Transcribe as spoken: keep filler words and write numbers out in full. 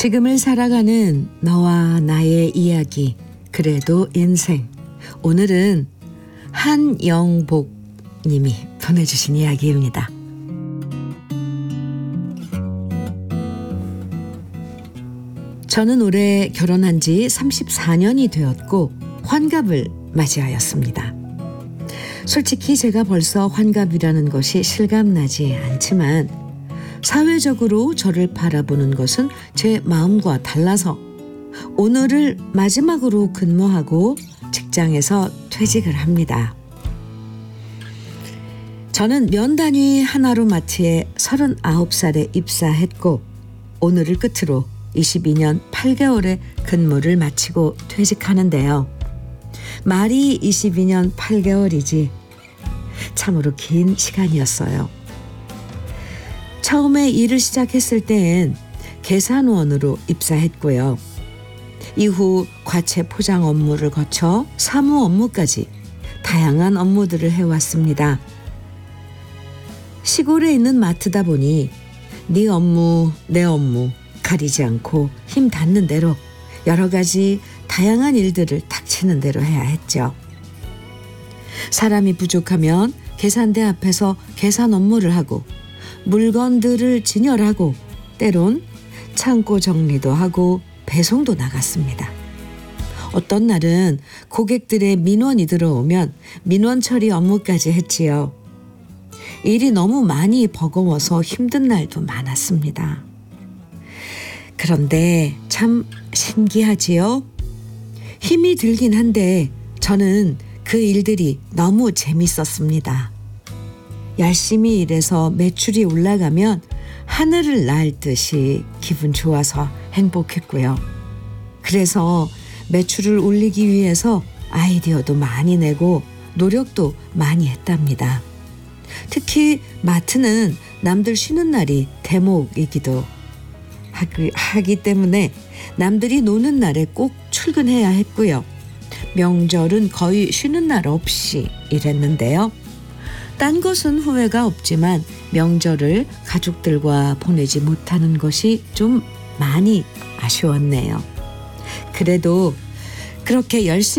지금을 살아가는 너와 나의 이야기, 그래도 인생. 오늘은 한영복 님이 보내주신 이야기입니다. 저는 올해 결혼한 지 삼십사 년이 되었고 환갑을 맞이하였습니다. 솔직히 제가 벌써 환갑이라는 것이 실감나지 않지만 사회적으로 저를 바라보는 것은 제 마음과 달라서 오늘을 마지막으로 근무하고 직장에서 퇴직을 합니다. 저는 면 단위 하나로마트에 서른아홉 살에 입사했고 오늘을 끝으로 이십이 년 팔 개월의 근무를 마치고 퇴직하는데요. 말이 이십이 년 팔 개월이지 참으로 긴 시간이었어요. 처음에 일을 시작했을 때엔 계산원으로 입사했고요. 이후 과채 포장 업무를 거쳐 사무 업무까지 다양한 업무들을 해왔습니다. 시골에 있는 마트다 보니 네 업무, 내 업무 가리지 않고 힘 닿는 대로 여러 가지 다양한 일들을 닥치는 대로 해야 했죠. 사람이 부족하면 계산대 앞에서 계산 업무를 하고 물건들을 진열하고 때론 창고 정리도 하고 배송도 나갔습니다. 어떤 날은 고객들의 민원이 들어오면 민원 처리 업무까지 했지요. 일이 너무 많이 버거워서 힘든 날도 많았습니다. 그런데 참 신기하지요? 힘이 들긴 한데 저는 그 일들이 너무 재밌었습니다. 열심히 일해서 매출이 올라가면 하늘을 날 듯이 기분 좋아서 행복했고요. 그래서 매출을 올리기 위해서 아이디어도 많이 내고 노력도 많이 했답니다. 특히 마트는 남들 쉬는 날이 대목이기도 하기, 하기 때문에 남들이 노는 날에 꼭 출근해야 했고요. 명절은 거의 쉬는 날 없이 일했는데요. 딴 것은 후회가 없지만 명절을 가족들과 보내지 못하는 것이 좀 많이 아쉬웠네요. 그래도 그렇게 열심히